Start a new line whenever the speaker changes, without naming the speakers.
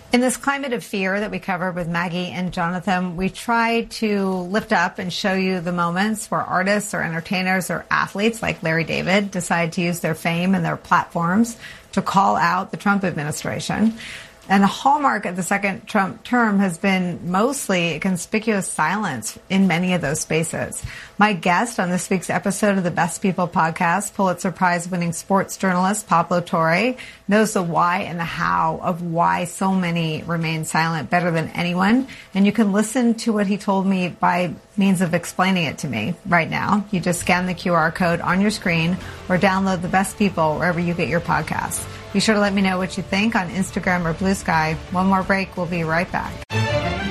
In this climate of fear that we covered with Maggie and Jonathan, we try to lift up and show you the moments where artists or entertainers or athletes like Larry David decide to use their fame and their platforms to call out the Trump administration. And the hallmark of the second Trump term has been mostly conspicuous silence in many of those spaces. My guest on this week's episode of the Best People podcast, Pulitzer Prize-winning sports journalist Pablo Torre, knows the why and the how of why so many remain silent better than anyone. And you can listen to what he told me by means of explaining it to me right now. You just scan the QR code on your screen or download The Best People wherever you get your podcasts. Be sure to let me know what you think on Instagram or Blue Sky. One more break. We'll be right back.